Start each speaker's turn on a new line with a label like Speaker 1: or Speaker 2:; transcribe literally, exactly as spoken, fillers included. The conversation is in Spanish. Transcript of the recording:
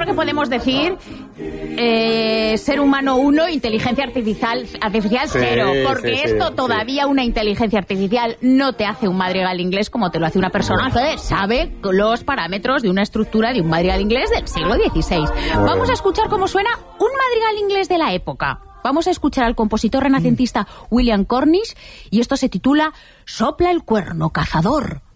Speaker 1: creo que podemos decir eh, ser humano uno, inteligencia artificial, artificial
Speaker 2: Sí,
Speaker 1: cero, porque
Speaker 2: sí,
Speaker 1: esto
Speaker 2: sí,
Speaker 1: todavía una inteligencia artificial no te hace un madrigal inglés como te lo hace una persona que sabe los parámetros de una estructura de un madrigal inglés del siglo dieciséis. Vamos a escuchar cómo suena un madrigal inglés de la época. Vamos a escuchar al compositor renacentista William Cornish y esto se titula Sopla el cuerno cazador.